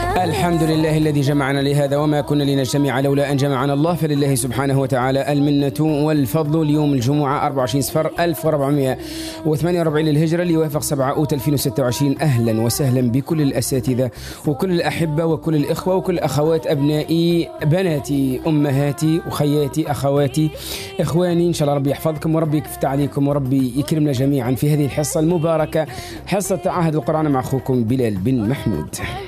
الحمد لله الذي جمعنا لهذا وما كنا لنجتمع لولا أن جمعنا الله، فلله سبحانه وتعالى المنة والفضل. اليوم الجمعة 24 صفر 1448 للهجرة، اللي يوافق 7 أوت 2026. أهلا وسهلا بكل الأساتذة وكل الأحبة وكل الإخوة وكل الأخوات، أبنائي بناتي أمهاتي وخياتي أخواتي إخواني. إن شاء الله ربي يحفظكم وربي يكفت عليكم وربي يكرمنا جميعا في هذه الحصة المباركة، حصة تعاهد القرآن مع أخوكم بلال بن محمود.